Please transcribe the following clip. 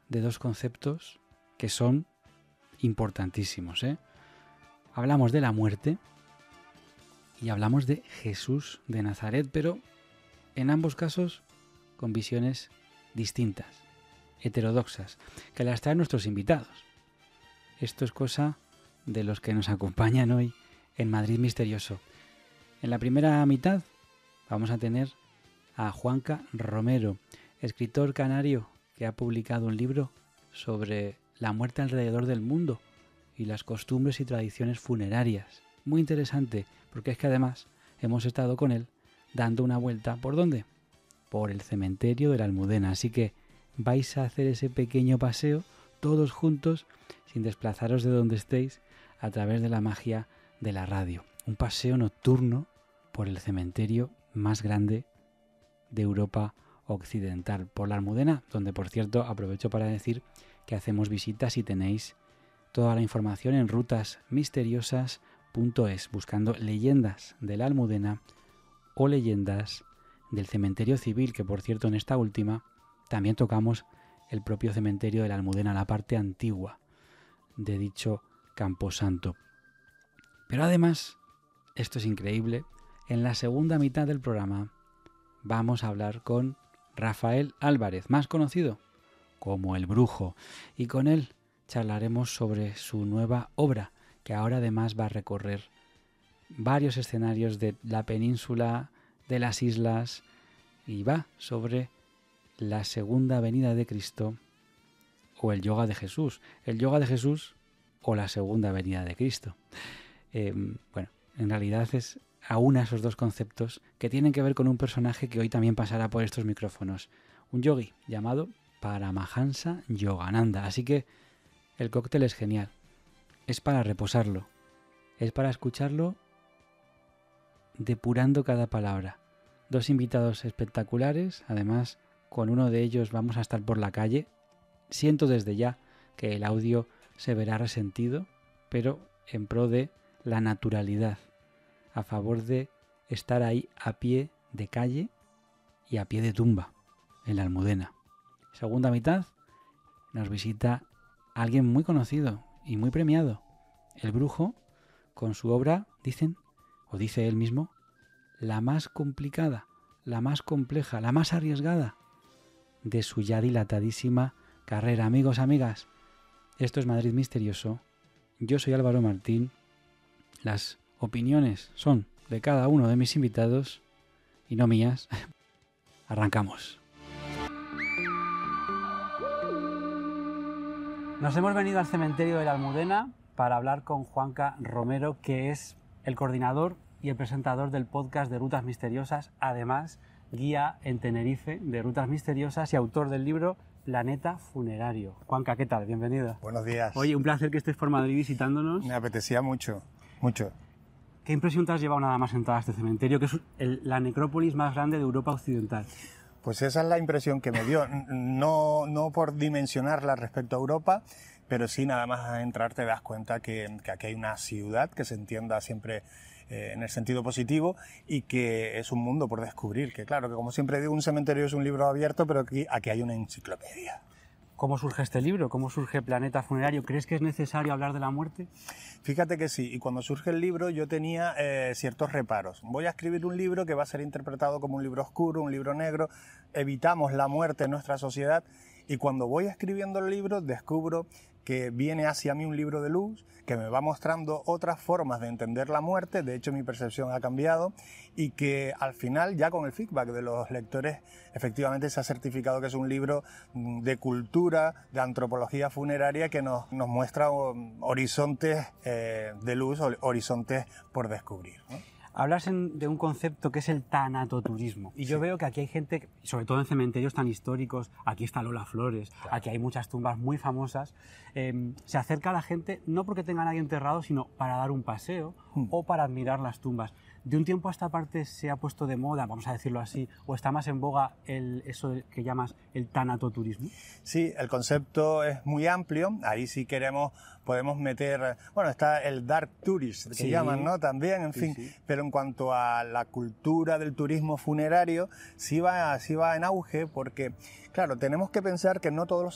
de dos conceptos que son importantísimos, ¿eh? Hablamos de la muerte y hablamos de Jesús de Nazaret, pero en ambos casos con visiones distintas, heterodoxas, que las traen nuestros invitados. Esto es cosa de los que nos acompañan hoy en Madrid Misterioso. En la primera mitad vamos a tener a Juanca Romero, escritor canario que ha publicado un libro sobre la muerte alrededor del mundo y las costumbres y tradiciones funerarias. Muy interesante, porque es que además hemos estado con él dando una vuelta, ¿por dónde? Por el cementerio de la Almudena, así que vais a hacer ese pequeño paseo todos juntos, sin desplazaros de donde estéis, a través de la magia de la radio. Un paseo nocturno por el cementerio más grande de Europa Occidental, por la Almudena, donde por cierto aprovecho para decir que hacemos visitas y tenéis toda la información en rutasmisteriosas.es, buscando leyendas de la Almudena o leyendas del cementerio civil, que por cierto en esta última también tocamos el propio cementerio de la Almudena, la parte antigua de dicho camposanto. Pero además, esto es increíble, en la segunda mitad del programa vamos a hablar con Rafael Álvarez, más conocido como El Brujo, y con él charlaremos sobre su nueva obra, que ahora además va a recorrer varios escenarios de la península, de las islas, y va sobre la segunda venida de Cristo o el yoga de Jesús. El yoga de Jesús o la segunda venida de Cristo. Bueno, en realidad es aúna esos dos conceptos que tienen que ver con un personaje que hoy también pasará por estos micrófonos. Un yogi llamado Paramahansa Yogananda. Así que el cóctel es genial. Es para reposarlo. Es para escucharlo depurando cada palabra. Dos invitados espectaculares, además con uno de ellos vamos a estar por la calle. Siento desde ya que el audio se verá resentido, pero en pro de la naturalidad, a favor de estar ahí a pie de calle y a pie de tumba, en la Almudena. Segunda mitad nos visita alguien muy conocido y muy premiado, El Brujo, con su obra, dicen, o dice él mismo, la más complicada, la más compleja, la más arriesgada de su ya dilatadísima carrera. Amigos, amigas, esto es Madrid Misterioso. Yo soy Álvaro Martín. Las opiniones son de cada uno de mis invitados y no mías. Arrancamos. Nos hemos venido al cementerio de la Almudena para hablar con Juanca Romero, que es el coordinador y el presentador del podcast de Rutas Misteriosas, además guía en Tenerife de Rutas Misteriosas y autor del libro Planeta Funerario. Juanca, ¿qué tal? Bienvenido. Buenos días. Oye, un placer que estés por Madrid visitándonos. Me apetecía mucho, mucho. ¿Qué impresión te has llevado nada más entrar a este cementerio, que es la necrópolis más grande de Europa Occidental? Pues esa es la impresión que me dio, no por dimensionarla respecto a Europa, pero sí nada más a entrar te das cuenta que aquí hay una ciudad que se entienda siempre en el sentido positivo y que es un mundo por descubrir, que claro, que como siempre digo, un cementerio es un libro abierto, pero aquí hay una enciclopedia. ¿Cómo surge este libro? ¿Cómo surge Planeta Funerario? ¿Crees que es necesario hablar de la muerte? Fíjate que sí, y cuando surge el libro yo tenía ciertos reparos. Voy a escribir un libro que va a ser interpretado como un libro oscuro, un libro negro, evitamos la muerte en nuestra sociedad, y cuando voy escribiendo el libro descubro que viene hacia mí un libro de luz que me va mostrando otras formas de entender la muerte. De hecho mi percepción ha cambiado y que al final, ya con el feedback de los lectores, efectivamente se ha certificado que es un libro de cultura, de antropología funeraria, que nos muestra horizontes de luz, horizontes por descubrir, ¿no? Hablas de un concepto que es el tanatoturismo. Y yo veo que aquí hay gente, sobre todo en cementerios tan históricos, aquí está Lola Flores, claro, aquí hay muchas tumbas muy famosas, se acerca a la gente no porque tenga a nadie enterrado, sino para dar un paseo o para admirar las tumbas. De un tiempo a esta parte se ha puesto de moda, vamos a decirlo así, o está más en boga eso que llamas el tanatoturismo. Sí, el concepto es muy amplio, ahí si queremos podemos meter, bueno, está el dark tourist, que llaman, ¿no? También, en fin, pero en cuanto a la cultura del turismo funerario, sí va en auge porque, claro, tenemos que pensar que no todos los